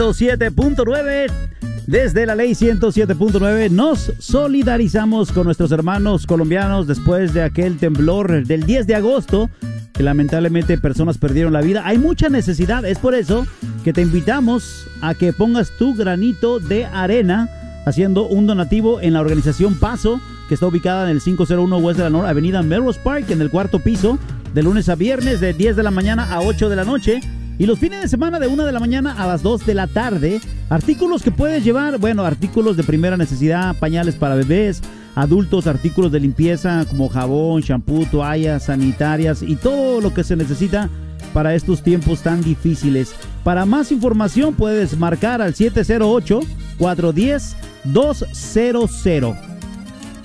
107.9. Desde la ley 107.9 nos solidarizamos con nuestros hermanos colombianos después de aquel temblor del 10 de agosto, que lamentablemente personas perdieron la vida. Hay mucha necesidad, es por eso que te invitamos a que pongas tu granito de arena haciendo un donativo en la organización Paso, que está ubicada en el 501 West de la North Avenida Melrose Park, en el cuarto piso, de lunes a viernes de 10 de la mañana a 8 de la noche. Y los fines de semana de 1 de la mañana a las 2 de la tarde. Artículos que puedes llevar, bueno, artículos de primera necesidad, pañales para bebés, adultos, artículos de limpieza como jabón, shampoo, toallas sanitarias y todo lo que se necesita para estos tiempos tan difíciles. Para más información puedes marcar al 708-410-200.